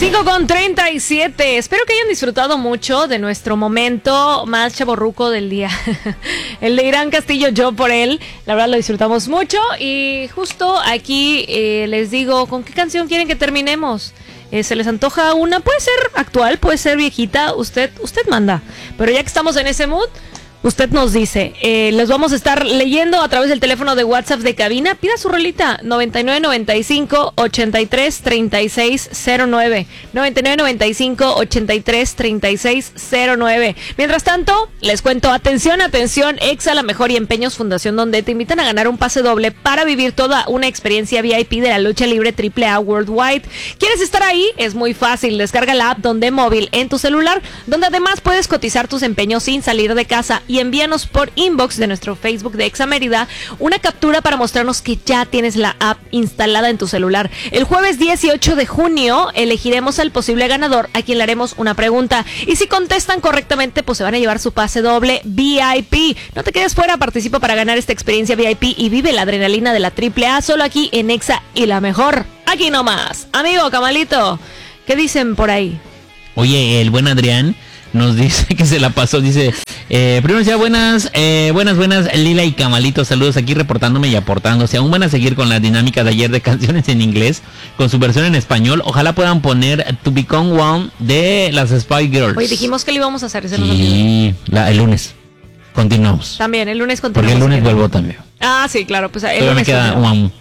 5:37. Espero que hayan disfrutado mucho de nuestro momento más chavorruco del día. El de Irán Castillo, yo por él. La verdad lo disfrutamos mucho. Y justo aquí les digo, ¿con qué canción quieren que terminemos? ¿Se les antoja una? Puede ser actual, puede ser viejita. Usted manda. Pero ya que estamos en ese mood, usted nos dice. Les vamos a estar leyendo a través del teléfono de WhatsApp de cabina. Pida su rolita 9995-833609. 9995-833609. Mientras tanto, les cuento, atención, Exa, La Mejor y Empeños Fundación, donde te invitan a ganar un pase doble para vivir toda una experiencia VIP de la lucha libre AAA Worldwide. ¿Quieres estar ahí? Es muy fácil. Descarga la app Donde Móvil en tu celular, donde además puedes cotizar tus empeños sin salir de casa, y envíanos por inbox de nuestro Facebook de Exa Mérida una captura para mostrarnos que ya tienes la app instalada en tu celular. El jueves 18 de junio elegiremos al posible ganador, a quien le haremos una pregunta, y si contestan correctamente, pues se van a llevar su pase doble VIP. No te quedes fuera, participa para ganar esta experiencia VIP y vive la adrenalina de la AAA solo aquí en Exa y La Mejor. Aquí nomás. Amigo Camalito, ¿qué dicen por ahí? Oye, el buen Adrián nos dice que se la pasó, dice, primero ya buenas, Lila y Camalito, saludos aquí reportándome y aportándose. Aún van a seguir con la dinámica de ayer de canciones en inglés, con su versión en español. Ojalá puedan poner To Become One de las Spice Girls. Oye, dijimos que lo íbamos a hacer. Y el lunes continuamos. También, el lunes continuamos. Porque el lunes vuelvo también. Ah, sí, claro, pues el lunes me queda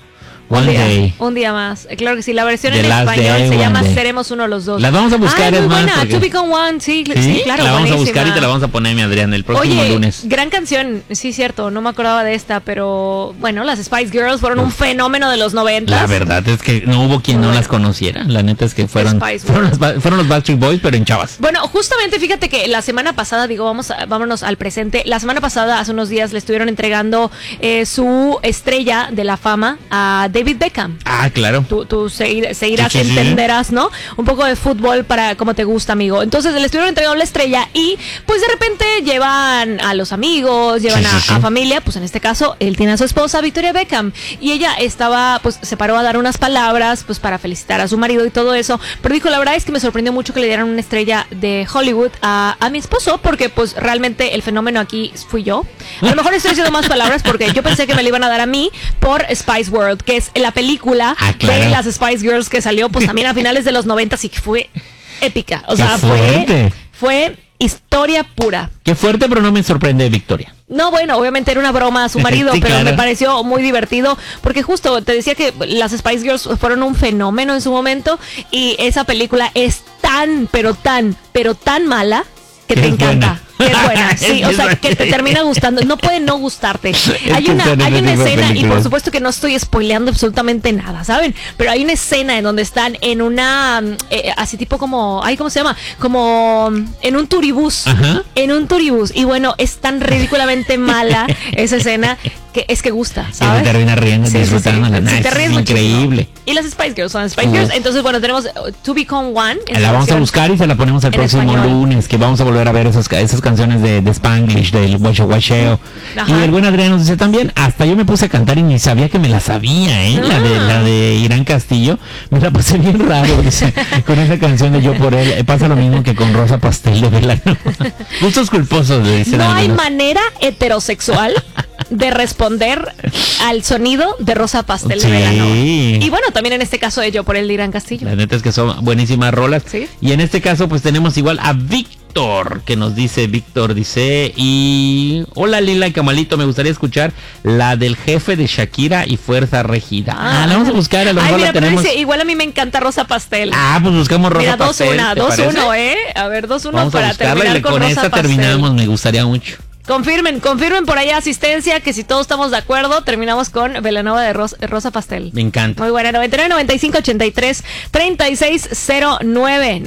un día más. Claro que sí, la versión en español se llama Seremos Uno los Dos. La vamos a buscar, es muy buena, porque... To Become One, sí, claro. La vamos a buscar y te la vamos a poner, mi Adrián, el próximo lunes. Gran canción, sí, cierto, no me acordaba de esta, pero bueno, las Spice Girls fueron un fenómeno de los 90. La verdad es que no hubo quien no las conociera. La neta es que fueron los Backstreet Boys, pero en chavas. Bueno, justamente fíjate que la semana pasada, vámonos al presente. La semana pasada, hace unos días, le estuvieron entregando su estrella de la fama a David Beckham. Ah, claro. Tú seguirás, entenderás, ¿no? Un poco de fútbol para como te gusta, amigo. Entonces le estuvieron entregando la estrella y pues de repente llevan a los amigos, llevan a familia. Pues en este caso, él tiene a su esposa, Victoria Beckham. Y ella se paró a dar unas palabras pues para felicitar a su marido y todo eso. Pero dijo, la verdad es que me sorprendió mucho que le dieran una estrella de Hollywood a mi esposo, porque pues realmente el fenómeno aquí fui yo. A lo mejor estoy diciendo más palabras porque yo pensé que me la iban a dar a mí por Spice World, que es la película de las Spice Girls que salió pues también a finales de los 90 y que fue épica. O sea, fue historia pura. Qué fuerte, pero no me sorprende Victoria. No, bueno, obviamente era una broma a su marido, sí, pero claro, me pareció muy divertido porque justo te decía que las Spice Girls fueron un fenómeno en su momento y esa película es tan mala que te encanta. Que es buena, sí, o sea, que te termina gustando, no puede no gustarte. Hay una escena, y por supuesto que no estoy spoileando absolutamente nada, ¿saben? Pero hay una escena en donde están en una, así tipo como, ¿cómo se llama? Como en un turibús. Ajá. En un turibús. Y bueno, es tan ridículamente mala esa escena que es que gusta, ¿sabes? Y te terminas riendo, disfrutándola. Sí, te ríes increíble. Y las Spice Girls son Spice Girls. Entonces, bueno, tenemos To Become One. La vamos a buscar y se la ponemos el próximo lunes, que vamos a volver a ver esas canciones de Spanglish, del guacheo. Y el buen Adrián nos dice también, hasta yo me puse a cantar y ni sabía que me la sabía, la de Irán Castillo. Me la pasé bien raro, dice, con esa canción de Yo por él. Pasa lo mismo que con Rosa Pastel de Verano. Gustos culposos, le dicen. No hay manera heterosexual de responder al sonido de Rosa Pastel de Verano. Y bueno, también en este caso de Yo por él de Irán Castillo. La neta es que son buenísimas rolas. ¿Sí? Y en este caso pues tenemos igual a Víctor, que nos dice, y hola Lila y Camalito, me gustaría escuchar la del Jefe de Shakira y Fuerza Regida. La vamos a buscar, a lo mejor la tenemos. Dice, igual a mí me encanta Rosa Pastel. Pues buscamos Rosa Pastel. 2-1, A ver, 2-1 vamos para terminar y con esta Pastel. Terminamos, me gustaría mucho. Confirmen por allá asistencia, que si todos estamos de acuerdo, terminamos con Belanova de Rosa Pastel. Me encanta. Muy buena, 9995-83-3609.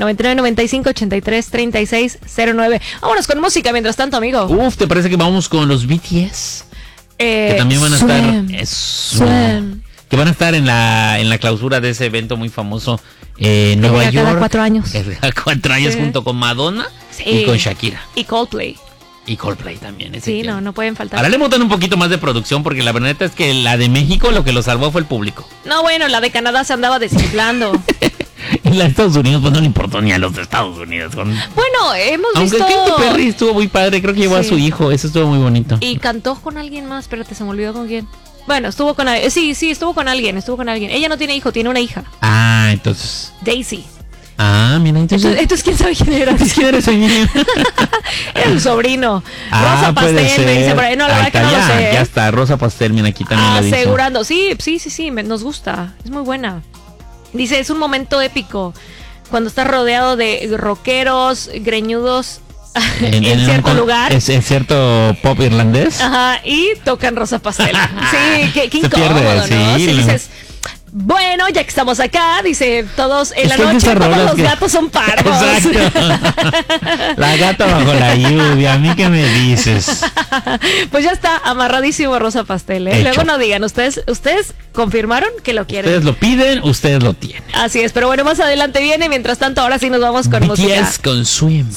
9995-83-3609. Vámonos con música mientras tanto, amigo. ¿Te parece que vamos con los BTS? Que también van a estar... que van a estar en la clausura de ese evento muy famoso en Nueva York. Cada 4 años. Cada 4 años junto con Madonna y con Shakira. Y Coldplay. Y Coldplay también. Sí, no pueden faltar. Ahora le montan un poquito más de producción porque la verdad es que la de México lo que lo salvó fue el público. No, bueno, la de Canadá se andaba desinflando. Y la de Estados Unidos, pues no le importó ni a los de Estados Unidos. Bueno, hemos Aunque visto... Katy Perry estuvo muy padre, creo que llevó a su hijo, eso estuvo muy bonito. Y cantó con alguien más, espérate, se me olvidó con quién. Bueno, estuvo con alguien, sí, estuvo con alguien. Ella no tiene hijo, tiene una hija. Ah, entonces... Daisy. Ah, mira, entonces ¿quién sabe quién era? ¿Quién era ese niño? Era un sobrino. Rosa Pastel, me dice por ahí. No, la verdad que no lo sé. Ya está, Rosa Pastel, mira, aquí también la dice. Asegurando, sí, nos gusta. Es muy buena. Dice, es un momento épico. Cuando estás rodeado de rockeros, greñudos en cierto lugar. Es cierto pop irlandés. Ajá, y tocan Rosa Pastel. Sí, qué incómodo, ¿no? Sí, dices... Bueno, ya que estamos acá, dice todos en la noche todos los gatos son pardos. Exacto. La gata bajo la lluvia, ¿a mí qué me dices? Pues ya está amarradísimo Rosa Pastel, ¿eh? Luego no digan, ustedes confirmaron que lo quieren. Ustedes lo piden, ustedes lo tienen. Así es, pero bueno, más adelante viene, mientras tanto ahora sí nos vamos con música. BTS con Swim.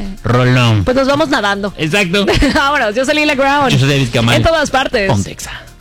Rolón. Pues nos vamos nadando. Exacto. Vámonos, yo soy Lila Ground. Yo soy David Kamal. En todas partes. Pontexa.